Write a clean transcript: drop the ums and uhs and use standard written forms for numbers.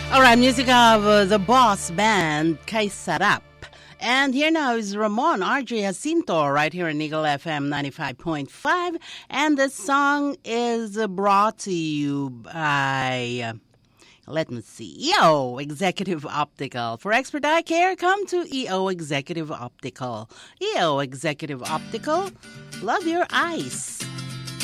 All right, music of the Boss Band, Kay Sarap. And here now is Ramon RJ Jacinto right here in Eagle FM 95.5. And the song is brought to you by, let me see, EO Executive Optical. For expert eye care, come to EO Executive Optical. EO Executive Optical, love your eyes.